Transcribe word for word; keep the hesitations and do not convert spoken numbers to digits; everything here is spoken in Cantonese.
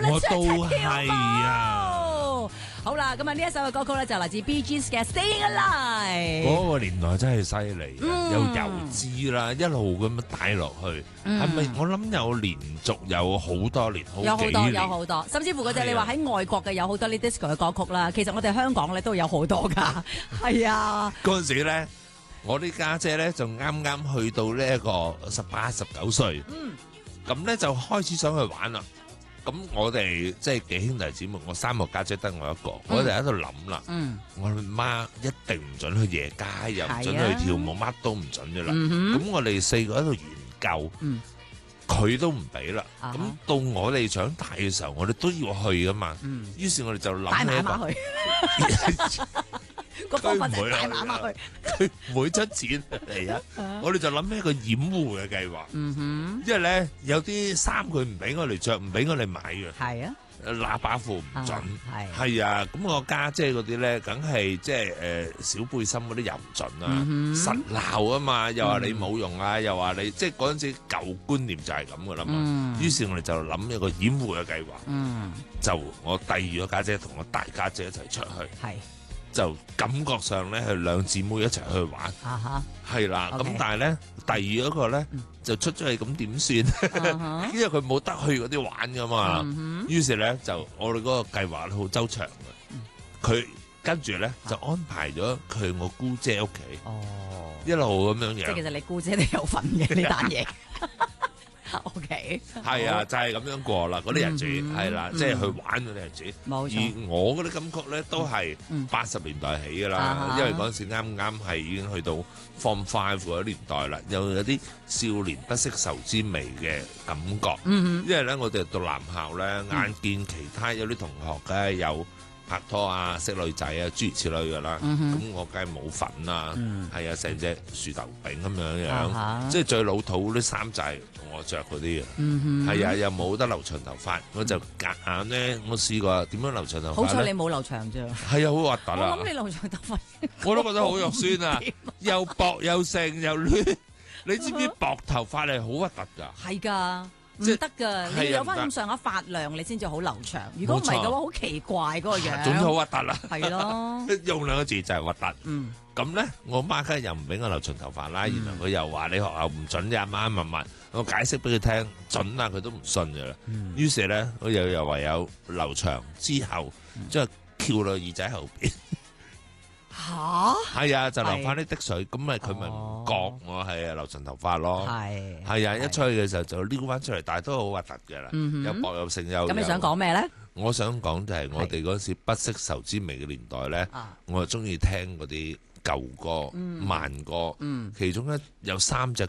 我都係係啊。 好啦，咁啊呢一首嘅歌曲咧就嚟自 Bee Gees 嘅 Staying Alive。 嗰個年代真係犀利， 嗯有油脂啦，一路咁樣帶落去，係咪？我諗有連續有好多年，好有好多幾年有好多，甚至乎嗰隻係啊你話喺外國嘅有好多呢 disco 嘅歌曲啦。其實我哋香港咧都有好多㗎，係啊。 嗰陣時咧，我啲家姐咧就啱啱去到呢一個十八、十九歲， 嗯， 咁咧就開始想去玩啦。咁我哋即係幾兄弟姊妹，我三個家姐得我一個，我哋喺度諗啦。 嗯， 我媽一定唔准去夜街，又唔准係啊去跳舞，乜都唔准嘅啦。 嗯咁我哋四個喺度研究， 嗯佢都唔俾啦。 啊哈咁到我哋長大嘅時候，我哋都要去噶嘛。 嗯， 於是我哋就諗帶埋起一個阿媽去，個方法就係帶埋阿媽去。 佢唔會出錢嚟啊！我哋就諗起一個掩護嘅計劃， 嗯哼， 因為咧有啲衫佢唔俾我哋着，唔俾我哋買嘅， 係啊， 喇叭褲唔準， 係係啊。咁我家姐嗰啲咧，梗係即係誒小背心嗰啲又唔準啦， 嗯哼實鬧啊嘛，又話你冇用啊，又話你即係嗰陣時舊觀念就係咁噶啦嘛。 嗯於是我哋就諗一個掩護嘅計劃， 嗯就我第二個家姐同我大家姐一齊出去。 係就感覺上咧係兩姊妹一齊去玩， 啊哈， 係啦。咁 OK 但係咧，第二嗰個咧就出咗去，咁點算？ 啊哈因為佢冇得去嗰啲玩噶嘛。 嗯哼於是咧就我哋嗰個計劃好周詳嘅。佢跟住咧就安排咗去我姑姐屋企， 哦， 一路咁樣即係其樣。 實你姑姐都有份嘅呢單嘢。O K， 係啊，就係咁樣過啦。嗰啲日子嗯係啦， 嗯即係去玩嗰啲日子。 冇錯， 而我嗰啲感覺咧都係嗯八十年代起噶啊啦， 哈因為嗰陣時啱啱係已經去到 Form Five 嗰年代啦，又有啲少年不識愁滋味嘅感覺。 嗯因為咧我哋讀男校咧，眼見其他有啲同學梗係有拍拖啊、識女仔啊，諸如此類噶啦，咁、 嗯哼我梗係冇份啦。 嗯係啊，成隻樹頭餅咁樣樣， 啊哈即係最老土嗰啲衫就係我着嗰啲啊。 嗯哼， 係啊，又冇得留長頭髮，我就夾硬咧。我試過點樣留長頭髮好彩你咧？ 冇留長啫。 係啊，好核突啊我諗！你留長頭髮， 我都覺得好肉酸啊，又薄又剩又亂。你知唔知薄頭髮係好核突㗎？ 係㗎。唔即係得㗎， 係啊你要有翻唔得咁上下髮量，你先至好留長。如果唔係冇錯嘅話，好奇怪嗰個樣。 總之好核突啦。 係咯， 用兩個字就係核突。 嗯咁咧，我媽梗係又唔俾我留長頭髮啦，然後佢又話你學校唔準啫，阿媽問問，我解釋俾佢聽準啦，佢都唔信㗎啦。 嗯於是咧，我又又唯有留長之後，即係翹到耳仔後邊。 吓？ 係啊，就留翻啲滴水，咁咪佢咪唔覺哦我係啊留長頭髮咯。 係係啊，一出去嘅時候就撩翻出嚟，但係都好核突嘅啦， 嗯哼又薄又剩又。 咁你想講咩咧？ 我想講就係我哋嗰時不識愁滋味嘅年代咧， 啊我就中意聽嗰啲舊歌、慢歌， 嗯其中咧有三隻